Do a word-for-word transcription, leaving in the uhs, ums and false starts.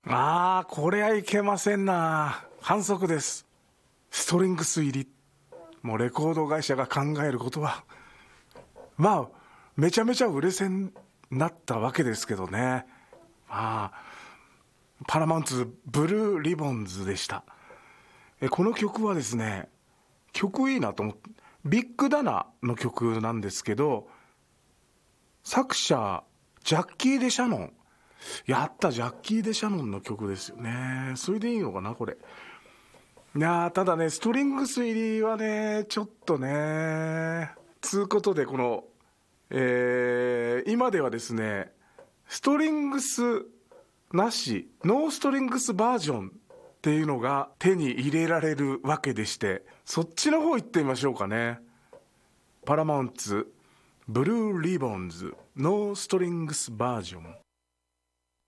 ああ、これはいけませんな。反則です。ストリングス入り。もうレコード会社が考えることは、まあめちゃめちゃ売れ線になったわけですけどね。まあパラマウントブルーリボンズでした。えこの曲はですね、曲いいなと思って、ビッグダナの曲なんですけど、作者ジャッキー・デシャノン、やったジャッキー・デシャノンの曲ですよね。それでいいのかなこれ。いやただね、ストリングス入りはねちょっとねつうことで、この、えー、今ではですねストリングスなしノーストリングスバージョンっていうのが手に入れられるわけでして、そっちの方行ってみましょうかね。パラマウンツブルーリボンズノーストリングスバージョン。